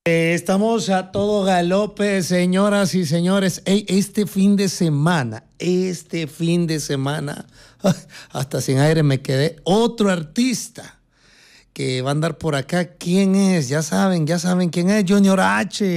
Estamos a todo galope, señoras y señores. Ey, este fin de semana, hasta sin aire me quedé. Otro artista que va a andar por acá. ¿Quién es? Ya saben quién es. Junior H.